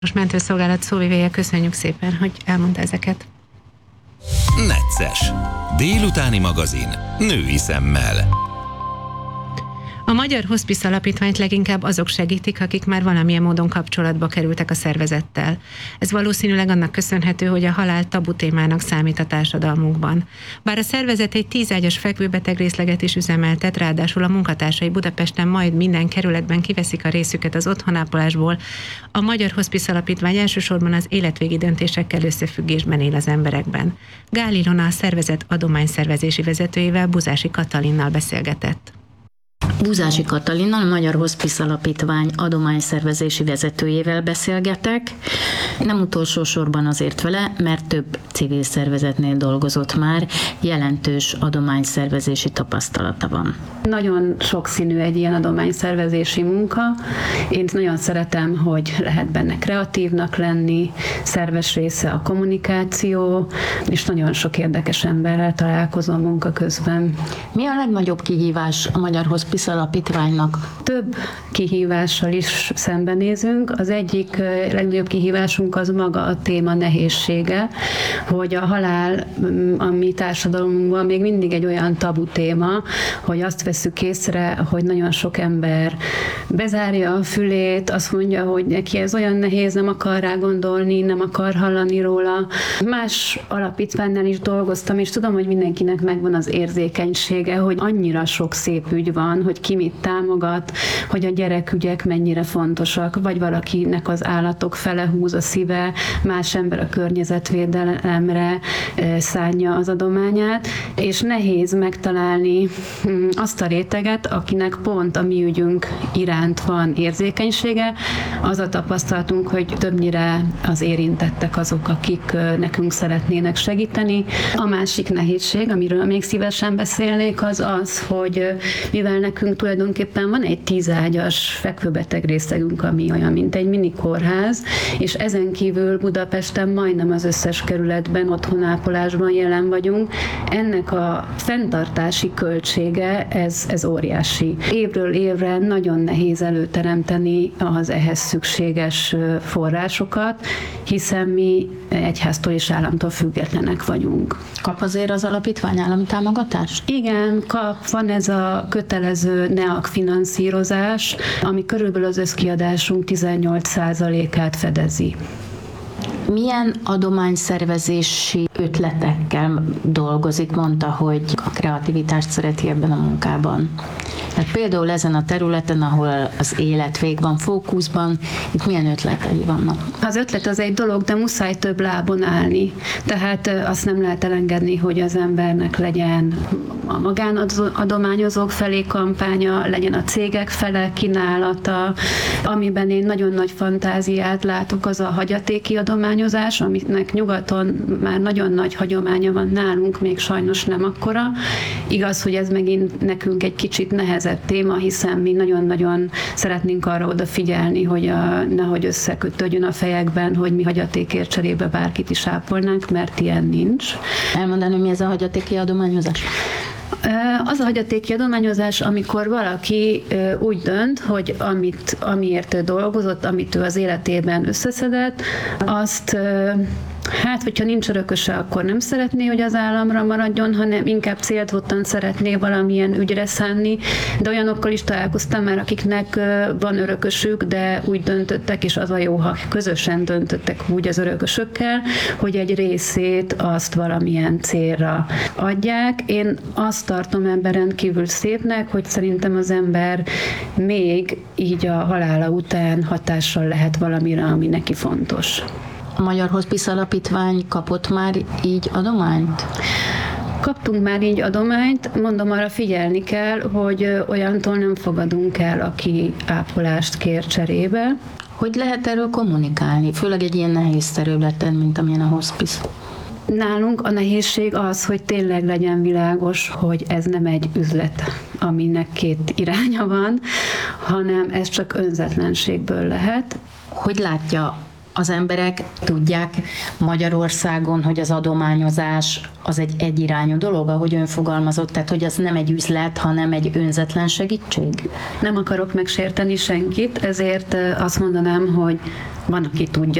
Most mentőszolgálat szóvivője, köszönjük szépen, hogy elmondta ezeket. Necces. Délutáni magazin. Női szemmel. A Magyar Hospice Alapítványt leginkább azok segítik, akik már valamilyen módon kapcsolatba kerültek a szervezettel. Ez valószínűleg annak köszönhető, hogy a halál tabu témának számít a társadalmunkban. Bár a szervezet egy 10 ágyas fekvőbeteg részleget is üzemeltet, ráadásul a munkatársai Budapesten majd minden kerületben kiveszik a részüket az otthonápolásból, a Magyar Hospice Alapítvány elsősorban az életvégi döntésekkel összefüggésben él az emberekben. Gál Ilona, a szervezet adományszervezési vezetőjével, Buzási Katalinnal beszélgetett. Buzási Katalinnal, a Magyar Hospice Alapítvány adományszervezési vezetőjével beszélgetek. Nem utolsó sorban azért vele, mert több civil szervezetnél dolgozott már, jelentős adományszervezési tapasztalata van. Nagyon sokszínű egy ilyen adományszervezési munka. Én nagyon szeretem, hogy lehet benne kreatívnak lenni, szerves része a kommunikáció, és nagyon sok érdekes emberrel találkozom munka közben. Mi a legnagyobb kihívás a Magyar Hospice Alapítványnak? Több kihívással is szembenézünk. Az egyik legnagyobb kihívásunk az maga a téma nehézsége, hogy a halál a mi társadalmunkban még mindig egy olyan tabu téma, hogy azt vesszük észre, hogy nagyon sok ember bezárja a fülét, azt mondja, hogy neki ez olyan nehéz, nem akar rá gondolni, nem akar hallani róla. Más alapítványnál is dolgoztam, és tudom, hogy mindenkinek megvan az érzékenysége, hogy annyira sok szép ügy van, hogy ki mit támogat, hogy a gyerekügyek mennyire fontosak, vagy valakinek az állatok fele húz a szíve, más ember a környezetvédelemre szánja az adományát, és nehéz megtalálni azt a réteget, akinek pont a mi ügyünk iránt van érzékenysége. Az a tapasztalatunk, hogy többnyire az érintettek azok, akik nekünk szeretnének segíteni. A másik nehézség, amiről még szívesen beszélnék, az az, hogy mivel nekünk tulajdonképpen van egy 10 ágyas fekvőbeteg részlegünk, ami olyan, mint egy mini kórház, és ezen kívül Budapesten majdnem az összes kerületben, otthonápolásban jelen vagyunk. Ennek a fenntartási költsége, ez óriási. Évről évre nagyon nehéz előteremteni az ehhez szükséges forrásokat, hiszen mi egyháztól és államtól függetlenek vagyunk. Kap azért az alapítvány állami támogatást? Igen, kap. Van ez a kötelező NEAK finanszírozás, ami körülbelül az összkiadásunk 18%-át fedezi. Milyen adományszervezési ötletekkel dolgozik? Mondta, hogy a kreativitást szereti ebben a munkában. Hát például ezen a területen, ahol az életvég van fókuszban, itt milyen ötletei vannak? Az ötlet az egy dolog, de muszáj több lábon állni. Tehát azt nem lehet elengedni, hogy az embernek legyen a magánadományozók felé kampánya, legyen a cégek fele kínálata. Amiben én nagyon nagy fantáziát látok, az a hagyatéki adományozás, aminek nyugaton már nagyon nagy hagyománya van, nálunk még sajnos nem akkora. Igaz, hogy ez megint nekünk egy kicsit nehezebb téma, hiszen mi nagyon-nagyon szeretnénk arra odafigyelni, hogy nehogy összekötődjön a fejekben, hogy mi hagyatékért cserébe bárkit is ápolnánk, mert ilyen nincs. Elmondani, mi ez a hagyatéki adományozás? Az a hagyatéki adományozás, amikor valaki úgy dönt, hogy amiért ő dolgozott, amit ő az életében összeszedett, azt hogyha nincs örököse, akkor nem szeretné, hogy az államra maradjon, hanem inkább célzottan szeretné valamilyen ügyre szánni, de olyanokkal is találkoztam már, akiknek van örökösük, de úgy döntöttek, és az a jó, ha közösen döntöttek úgy az örökösökkel, hogy egy részét azt valamilyen célra adják. Én azt tartom ebben rendkívül szépnek, hogy szerintem az ember még így a halála után hatással lehet valamire, ami neki fontos. A Magyar Hospice Alapítvány kapott már így adományt? Kaptunk már így adományt, mondom, arra figyelni kell, hogy olyantól nem fogadunk el, aki ápolást kér cserébe. Hogy lehet erről kommunikálni, főleg egy ilyen nehéz területen, mint amilyen a hospice? Nálunk a nehézség az, hogy tényleg legyen világos, hogy ez nem egy üzlet, aminek két iránya van, hanem ez csak önzetlenségből lehet. Hogy látja az emberek tudják Magyarországon, hogy az adományozás az egy egyirányú dolog, ahogy ön fogalmazott, tehát hogy az nem egy üzlet, hanem egy önzetlen segítség? Nem akarok megsérteni senkit, ezért azt mondanám, hogy van, aki tudja